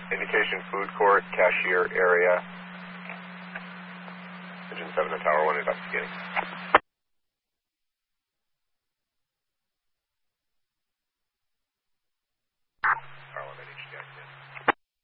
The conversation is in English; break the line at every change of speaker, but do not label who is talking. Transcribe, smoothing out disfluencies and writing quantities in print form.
Indication food court, cashier area. Engine 7 to Tower 1 investigating.